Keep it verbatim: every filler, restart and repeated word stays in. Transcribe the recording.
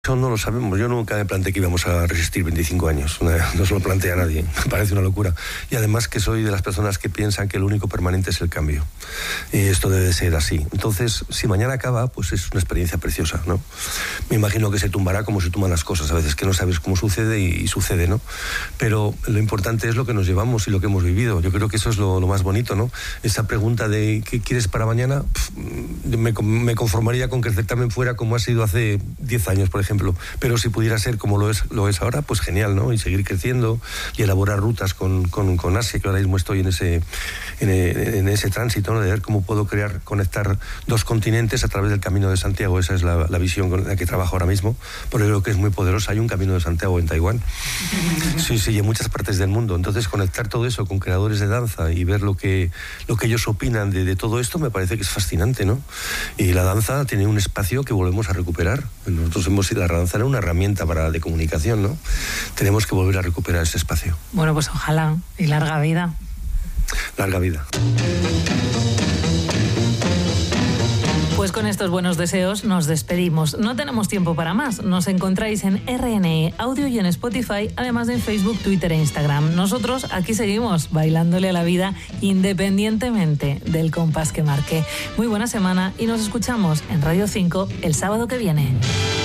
Eso no lo sabemos. Yo nunca me planteé que íbamos a resistir veinticinco años. No se lo plantea a nadie. Me parece una locura. Y además que soy de las personas que piensan que lo único permanente es el cambio. Y esto debe ser así. Entonces, si mañana acaba, pues es una experiencia preciosa, ¿no? Me imagino que se tumbará como se tumban las cosas. A veces que no sabes cómo sucede y, y sucede, ¿no? Pero lo importante es lo que nos llevamos y lo que hemos vivido. Yo creo que eso es lo, lo más bonito, ¿no? Esa pregunta de ¿qué quieres para mañana? Pff, me, me conformaría con que el certamen fuera como ha sido hace diez años, por ejemplo. Ejemplo. Pero si pudiera ser como lo es, lo es ahora, pues genial, ¿no? Y seguir creciendo y elaborar rutas con, con, con Asia, que ahora mismo estoy en ese, en, en ese tránsito, ¿no? De ver cómo puedo crear, conectar dos continentes a través del Camino de Santiago. Esa es la, la visión con la que trabajo ahora mismo, porque creo que es muy poderosa. Hay un Camino de Santiago en Taiwán. Sí, sí, y en muchas partes del mundo. Entonces, conectar todo eso con creadores de danza y ver lo que, lo que ellos opinan de, de todo esto me parece que es fascinante, ¿no? Y la danza tiene un espacio que volvemos a recuperar. Nosotros hemos sido la danza era una herramienta para de comunicación, ¿no? Tenemos que volver a recuperar ese espacio. Bueno, pues ojalá, y larga vida. Larga vida. Pues con estos buenos deseos nos despedimos. No tenemos tiempo para más. Nos encontráis en R N E Audio y en Spotify, además de en Facebook, Twitter e Instagram. Nosotros aquí seguimos bailándole a la vida independientemente del compás que marque. Muy buena semana y nos escuchamos en Radio cinco el sábado que viene.